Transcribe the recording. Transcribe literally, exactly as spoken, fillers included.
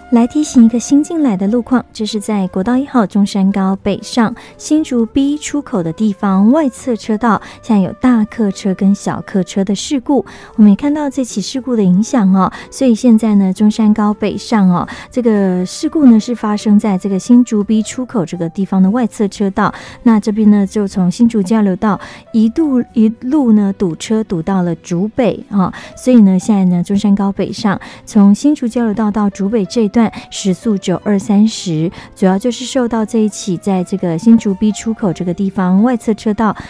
来提醒一个新进来的路况，这是在国道一号中山高北上新竹 B 出口的地方外侧车道，现在有大客车跟小客车的事故，我们也看到这起事故的影响哦，所以现在呢中山高北上哦，这个事故呢是发生在这个新竹 B 出口这个地方的外侧车道，那这边呢就从新竹交流道一度一路呢堵车堵到了竹北啊，所以呢现在呢中山高北上从新竹交流道到竹北这一段时速九二三十，主要就是受到这一起在这个新竹 B 出口这个地方外侧车道